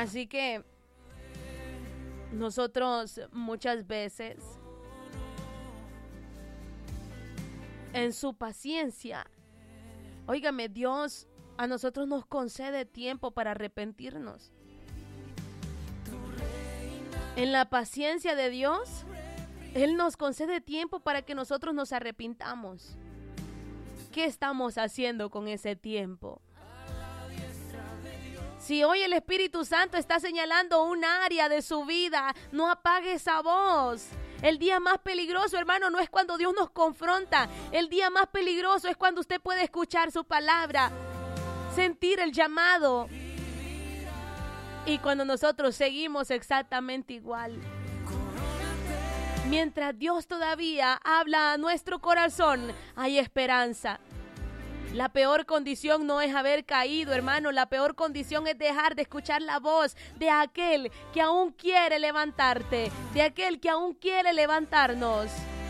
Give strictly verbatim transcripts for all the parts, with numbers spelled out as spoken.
Así que nosotros muchas veces, en su paciencia, óigame, Dios a nosotros nos concede tiempo para arrepentirnos. En la paciencia de Dios, Él nos concede tiempo para que nosotros nos arrepintamos. ¿Qué estamos haciendo con ese tiempo? Si hoy el Espíritu Santo está señalando un área de su vida, no apague esa voz. El día más peligroso, hermano, no es cuando Dios nos confronta. El día más peligroso es cuando usted puede escuchar su palabra, sentir el llamado. Y cuando nosotros seguimos exactamente igual. Mientras Dios todavía habla a nuestro corazón, hay esperanza. La peor condición no es haber caído, hermano. La peor condición es dejar de escuchar la voz de aquel que aún quiere levantarte, de aquel que aún quiere levantarnos.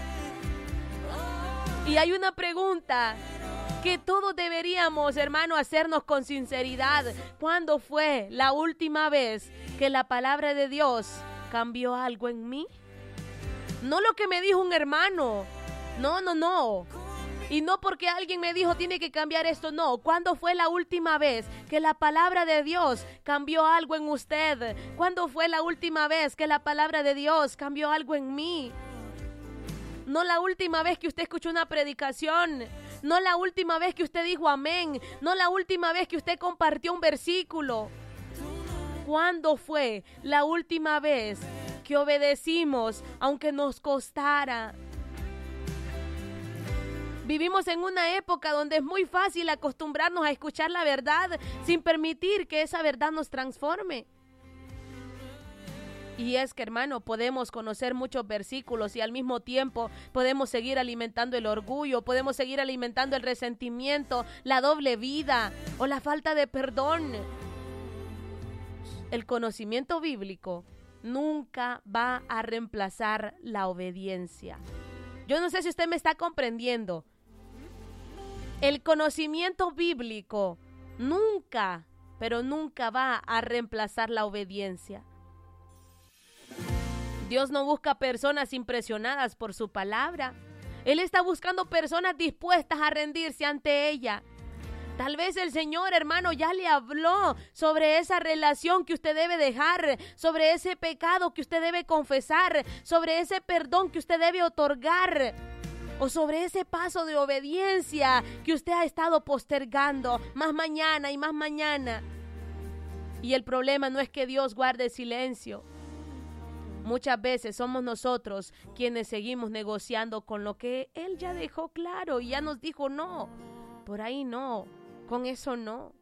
Y hay una pregunta que todos deberíamos, hermano, hacernos con sinceridad. ¿Cuándo fue la última vez que la palabra de Dios cambió algo en mí? No lo que me dijo un hermano. No, no, no. Y no porque alguien me dijo tiene que cambiar esto, no. ¿Cuándo fue la última vez que la palabra de Dios cambió algo en usted? ¿Cuándo fue la última vez que la palabra de Dios cambió algo en mí? No la última vez que usted escuchó una predicación. No la última vez que usted dijo amén. No la última vez que usted compartió un versículo. ¿Cuándo fue la última vez que obedecimos aunque nos costara? Vivimos en una época donde es muy fácil acostumbrarnos a escuchar la verdad sin permitir que esa verdad nos transforme. Y es que, hermano, podemos conocer muchos versículos y al mismo tiempo podemos seguir alimentando el orgullo, podemos seguir alimentando el resentimiento, la doble vida o la falta de perdón. El conocimiento bíblico nunca va a reemplazar la obediencia. Yo no sé si usted me está comprendiendo. El conocimiento bíblico nunca, pero nunca va a reemplazar la obediencia. Dios no busca personas impresionadas por su palabra. Él está buscando personas dispuestas a rendirse ante ella. Tal vez el Señor, hermano, ya le habló sobre esa relación que usted debe dejar, sobre ese pecado que usted debe confesar, sobre ese perdón que usted debe otorgar, o sobre ese paso de obediencia que usted ha estado postergando más mañana y más mañana. Y el problema no es que Dios guarde silencio. Muchas veces somos nosotros quienes seguimos negociando con lo que Él ya dejó claro y ya nos dijo no, por ahí no, con eso no.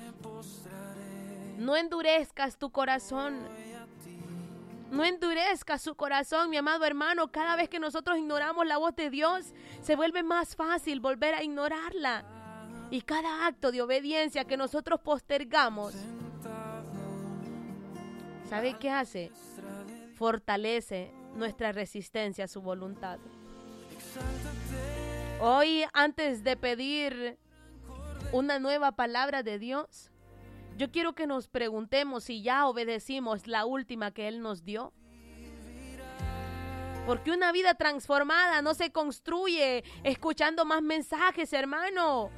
No endurezcas tu corazón. No endurezcas su corazón, mi amado hermano. Cada vez que nosotros ignoramos la voz de Dios, se vuelve más fácil volver a ignorarla. Y cada acto de obediencia que nosotros postergamos, ¿sabe qué hace? Fortalece nuestra resistencia a su voluntad. Hoy, antes de pedir una nueva palabra de Dios, yo quiero que nos preguntemos si ya obedecimos la última que Él nos dio. Porque una vida transformada no se construye escuchando más mensajes, hermano.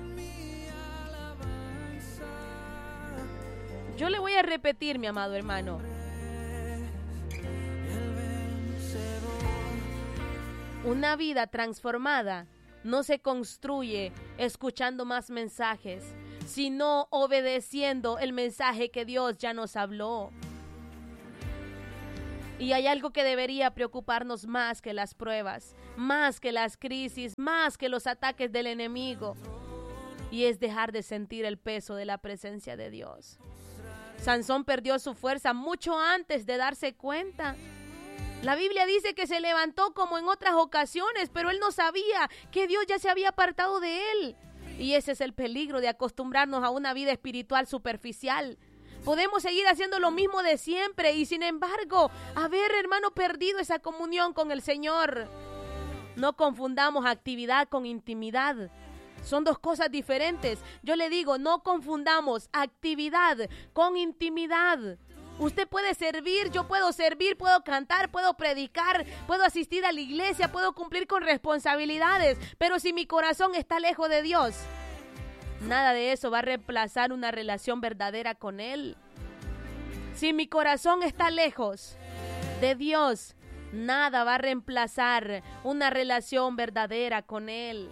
Yo le voy a repetir, mi amado hermano. Una vida transformada no se construye escuchando más mensajes, sino obedeciendo el mensaje que Dios ya nos habló. Y hay algo que debería preocuparnos más que las pruebas, más que las crisis, más que los ataques del enemigo. Y es dejar de sentir el peso de la presencia de Dios. Sansón perdió su fuerza mucho antes de darse cuenta. La Biblia dice que se levantó como en otras ocasiones, pero él no sabía que Dios ya se había apartado de él. Y ese es el peligro de acostumbrarnos a una vida espiritual superficial. Podemos seguir haciendo lo mismo de siempre y sin embargo, haber, hermano, perdido esa comunión con el Señor. No confundamos actividad con intimidad. Son dos cosas diferentes. Yo le digo, no confundamos actividad con intimidad. Usted puede servir, yo puedo servir, puedo cantar, puedo predicar, puedo asistir a la iglesia, puedo cumplir con responsabilidades, pero si mi corazón está lejos de Dios, nada de eso va a reemplazar una relación verdadera con Él. Si mi corazón está lejos de Dios, nada va a reemplazar una relación verdadera con Él.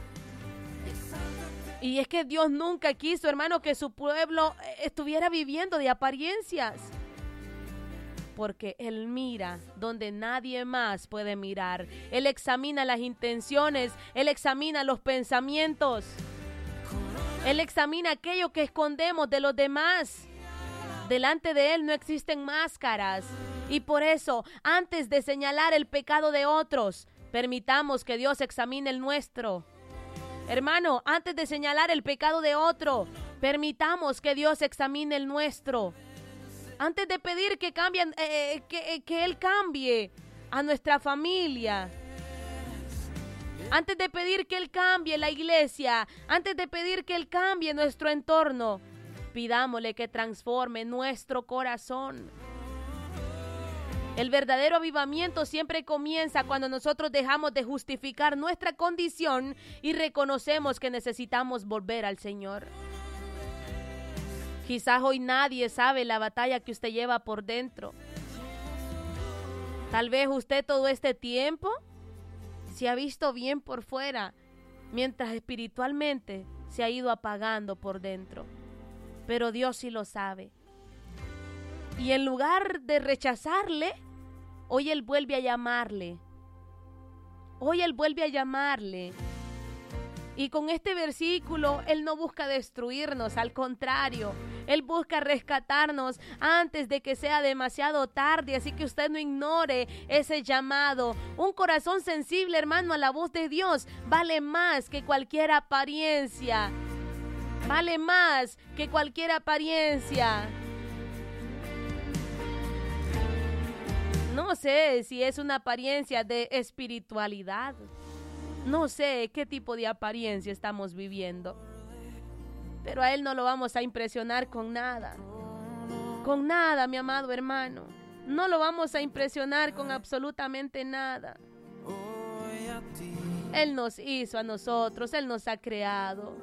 Y es que Dios nunca quiso, hermano, que su pueblo estuviera viviendo de apariencias. Porque Él mira donde nadie más puede mirar. Él examina las intenciones, Él examina los pensamientos. Él examina aquello que escondemos de los demás. Delante de Él no existen máscaras. Y por eso, antes de señalar el pecado de otros, permitamos que Dios examine el nuestro. Hermano, antes de señalar el pecado de otro, permitamos que Dios examine el nuestro. Antes de pedir que cambien, eh, que, que Él cambie a nuestra familia. Antes de pedir que Él cambie la iglesia. Antes de pedir que Él cambie nuestro entorno. Pidámosle que transforme nuestro corazón. El verdadero avivamiento siempre comienza cuando nosotros dejamos de justificar nuestra condición y reconocemos que necesitamos volver al Señor. Quizás hoy nadie sabe la batalla que usted lleva por dentro. Tal vez usted todo este tiempo se ha visto bien por fuera, mientras espiritualmente se ha ido apagando por dentro. Pero Dios sí lo sabe. Y en lugar de rechazarle, hoy Él vuelve a llamarle. Hoy Él vuelve a llamarle. Y con este versículo, Él no busca destruirnos, al contrario, Él busca rescatarnos antes de que sea demasiado tarde. Así que usted no ignore ese llamado. Un corazón sensible, hermano, a la voz de Dios vale más que cualquier apariencia. Vale más que cualquier apariencia. No sé si es una apariencia de espiritualidad. No sé qué tipo de apariencia estamos viviendo. Pero a Él no lo vamos a impresionar con nada. Con nada, mi amado hermano. No lo vamos a impresionar con absolutamente nada. Él nos hizo a nosotros, Él nos ha creado.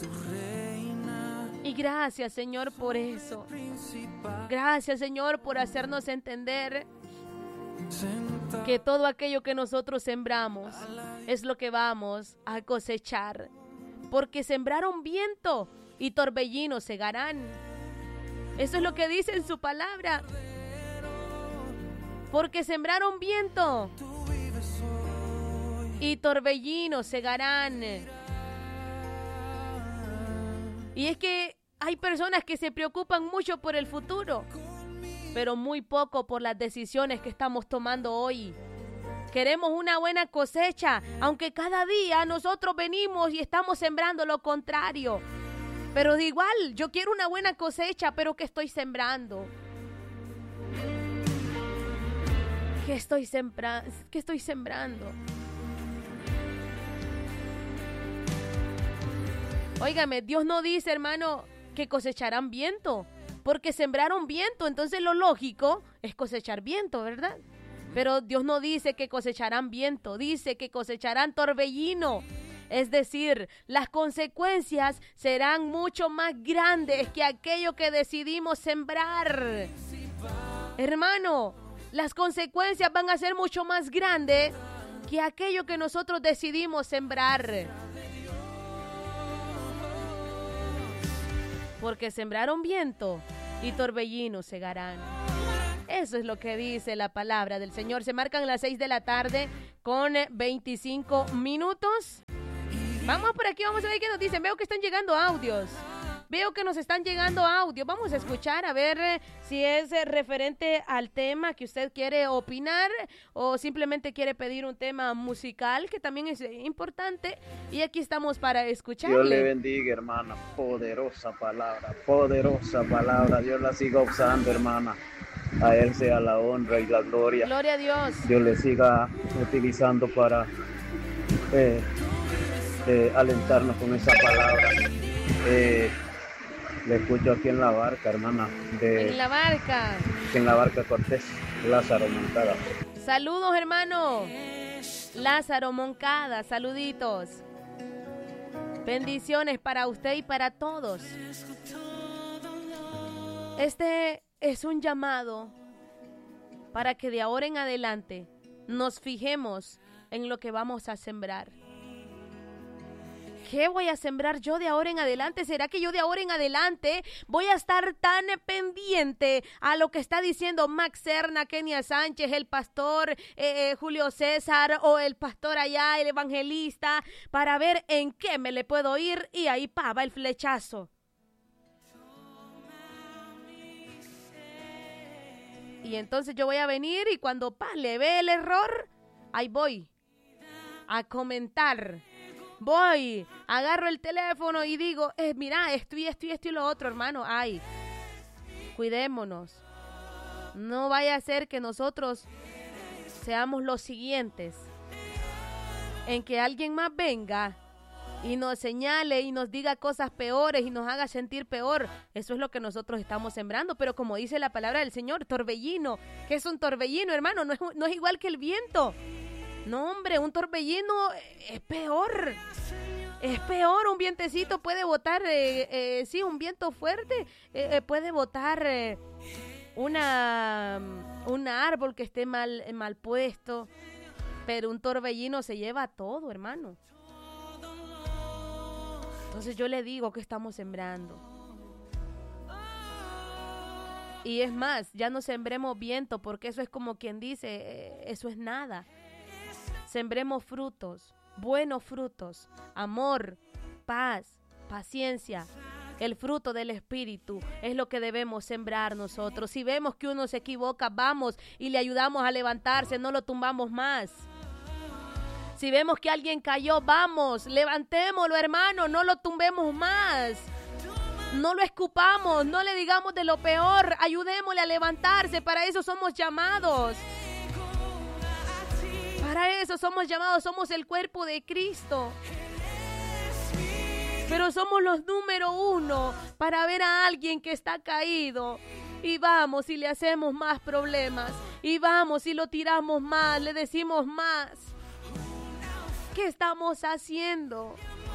Y gracias, Señor, por eso. Gracias, Señor, por hacernos entender que todo aquello que nosotros sembramos es lo que vamos a cosechar. Porque sembraron viento y torbellinos segarán. Eso es lo que dice en su palabra. Porque sembraron viento y torbellinos segarán. Y es que hay personas que se preocupan mucho por el futuro, pero muy poco por las decisiones que estamos tomando hoy. Queremos una buena cosecha, aunque cada día nosotros venimos y estamos sembrando lo contrario. Pero de igual, yo quiero una buena cosecha, pero ¿qué estoy sembrando? ¿Qué estoy sembra- ¿Qué estoy sembrando? Óigame, Dios no dice, hermano, que cosecharán viento, porque sembraron viento, entonces lo lógico es cosechar viento, ¿verdad? Pero Dios no dice que cosecharán viento, dice que cosecharán torbellino. Es decir, las consecuencias serán mucho más grandes que aquello que decidimos sembrar. Hermano, las consecuencias van a ser mucho más grandes que aquello que nosotros decidimos sembrar. Porque sembraron viento y torbellino segarán. Eso es lo que dice la palabra del Señor. Se marcan las seis de la tarde con veinticinco minutos. Vamos por aquí, vamos a ver qué nos dicen. Veo que están llegando audios. Veo que nos están llegando audios. Vamos a escuchar a ver eh, si es eh, referente al tema que usted quiere opinar o simplemente quiere pedir un tema musical, que también es eh, importante. Y aquí estamos para escucharle. Dios le bendiga, hermana. Poderosa palabra, poderosa palabra. Dios la siga usando, hermana. A Él sea la honra y la gloria. Gloria a Dios. Dios le siga utilizando para... Eh, eh, alentarnos con esa palabra. Eh, le escucho aquí en la barca, hermana. De, en la barca. En la barca Cortés, Lázaro Moncada. Saludos, hermano. Lázaro Moncada, saluditos. Bendiciones para usted y para todos. Este es un llamado para que de ahora en adelante nos fijemos en lo que vamos a sembrar. ¿Qué voy a sembrar yo de ahora en adelante? ¿Será que yo de ahora en adelante voy a estar tan pendiente a lo que está diciendo Max Serna, Kenia Sánchez, el pastor eh, eh, Julio César o el pastor allá, el evangelista, para ver en qué me le puedo ir y ahí pa, va el flechazo? Y entonces yo voy a venir y cuando pa, le ve el error, ahí voy a comentar. Voy, agarro el teléfono y digo, eh, mira, esto y esto y esto y lo otro, hermano. Ay, cuidémonos. No vaya a ser que nosotros seamos los siguientes en que alguien más venga y nos señale y nos diga cosas peores y nos haga sentir peor. Eso es lo que nosotros estamos sembrando. Pero como dice la palabra del Señor, torbellino. ¿Qué es un torbellino, hermano? No es, no es igual que el viento. No, hombre, un torbellino es peor. Es peor, un vientecito puede botar, eh, eh, sí, un viento fuerte eh, eh, puede botar eh, una, un árbol que esté mal, mal puesto, pero un torbellino se lleva todo, hermano. Entonces yo le digo que estamos sembrando. Y es más, ya no sembremos viento, porque eso es como quien dice, eh, eso es nada. Sembremos frutos, buenos frutos, amor, paz, paciencia. El fruto del Espíritu es lo que debemos sembrar nosotros. Si vemos que uno se equivoca, vamos y le ayudamos a levantarse, no lo tumbamos más. Si vemos que alguien cayó, vamos, levantémoslo, hermano, no lo tumbemos más. No lo escupamos, no le digamos de lo peor, ayudémosle a levantarse, para eso somos llamados. Para eso somos llamados, somos el cuerpo de Cristo. Pero somos los número uno para ver a alguien que está caído. Y vamos y le hacemos más problemas. Y vamos y lo tiramos más, le decimos más. ¿Qué estamos haciendo?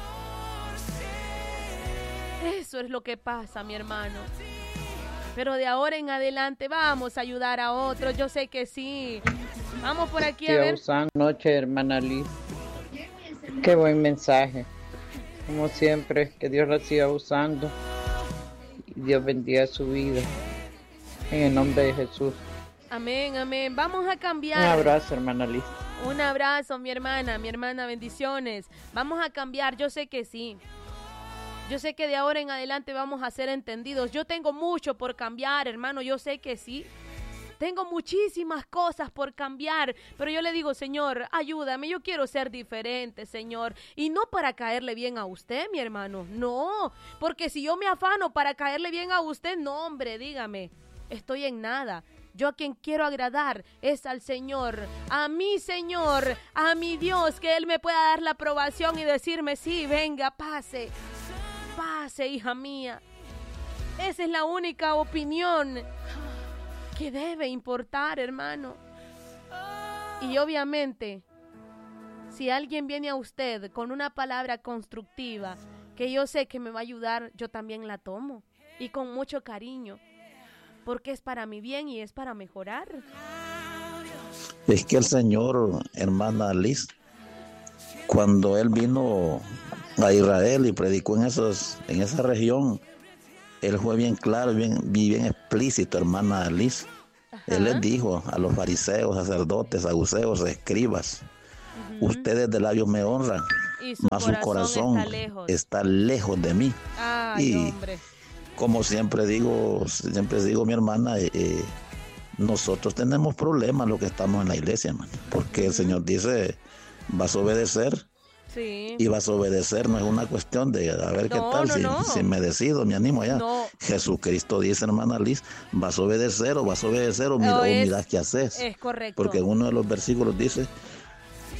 Eso es lo que pasa, mi hermano. Pero de ahora en adelante vamos a ayudar a otros. Yo sé que sí. Vamos por aquí a ver. Buenas noches, hermana Liz. Qué buen mensaje. Como siempre, que Dios la siga usando. Y Dios bendiga su vida. En el nombre de Jesús. Amén, amén. Vamos a cambiar. Un abrazo, hermana Liz. Un abrazo, mi hermana, mi hermana, bendiciones. Vamos a cambiar, yo sé que sí. Yo sé que de ahora en adelante vamos a ser entendidos. Yo tengo mucho por cambiar, hermano, yo sé que sí. Tengo muchísimas cosas por cambiar, pero yo le digo, Señor, ayúdame, yo quiero ser diferente, Señor. Y no para caerle bien a usted, mi hermano, no. Porque si yo me afano para caerle bien a usted, no, hombre, dígame, estoy en nada. Yo a quien quiero agradar es al Señor, a mi Señor, a mi Dios, que Él me pueda dar la aprobación y decirme, sí, venga, pase, pase, hija mía. Esa es la única opinión que debe importar, hermano. Y obviamente, si alguien viene a usted con una palabra constructiva, que yo sé que me va a ayudar, yo también la tomo, y con mucho cariño. Porque es para mi bien y es para mejorar. Es que el Señor, hermana Liz, cuando Él vino a Israel y predicó en, esos, en esa región, Él fue bien claro y bien, bien explícito, hermana Liz. Ajá. Él les dijo a los fariseos, sacerdotes, saduceos, escribas, uh-huh. Ustedes de labios me honran, mas su corazón está lejos, está lejos de mí. Ay, y hombre. Como siempre digo, siempre digo mi hermana, eh, eh, nosotros tenemos problemas los que estamos en la iglesia, hermano, porque uh-huh. El Señor dice, vas a obedecer, sí. Y vas a obedecer, no es una cuestión de a ver no, qué tal, no, si, no. si me decido, me animo allá. No. Jesucristo dice, hermana Liz, vas a obedecer o vas a obedecer o, mira, oh, es, o mirás qué haces. Es correcto. Porque en uno de los versículos dice,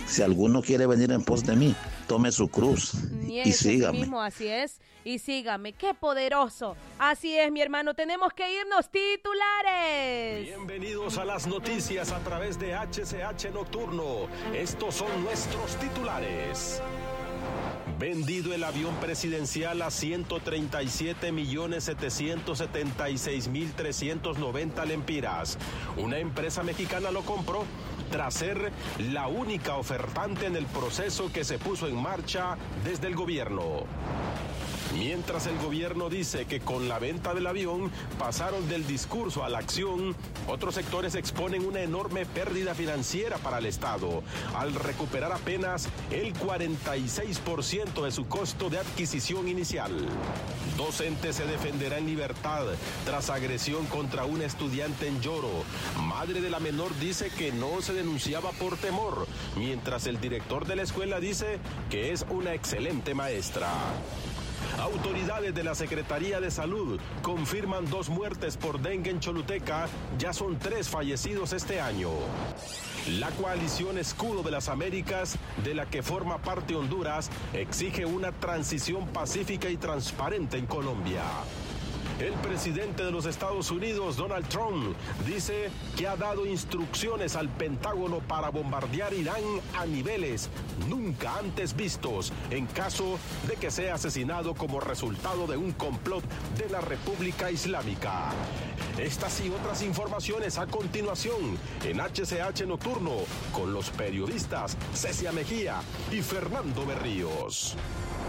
Si alguno quiere venir en pos de mí, tome su cruz Niéguese y sígame. a sí mismo, así es, y sígame. ¡Qué poderoso! Así es, mi hermano, tenemos que irnos. Titulares. Bienvenidos a las noticias a través de H C H Nocturno. Estos son nuestros titulares. Vendido el avión presidencial a ciento treinta y siete millones setecientos setenta y seis mil trescientos noventa lempiras. Una empresa mexicana lo compró tras ser la única ofertante en el proceso que se puso en marcha desde el gobierno. Mientras el gobierno dice que con la venta del avión pasaron del discurso a la acción, otros sectores exponen una enorme pérdida financiera para el Estado, al recuperar apenas el cuarenta y seis por ciento de su costo de adquisición inicial. Docente se defenderá en libertad tras agresión contra un estudiante en Lloro. Madre de la menor dice que no se denunciaba por temor, mientras el director de la escuela dice que es una excelente maestra. Autoridades de la Secretaría de Salud confirman dos muertes por dengue en Choluteca, ya son tres fallecidos este año. La coalición Escudo de las Américas, de la que forma parte Honduras, exige una transición pacífica y transparente en Colombia. El presidente de los Estados Unidos, Donald Trump, dice que ha dado instrucciones al Pentágono para bombardear Irán a niveles nunca antes vistos en caso de que sea asesinado como resultado de un complot de la República Islámica. Estas y otras informaciones a continuación en H C H Nocturno con los periodistas Cecia Mejía y Fernando Berríos.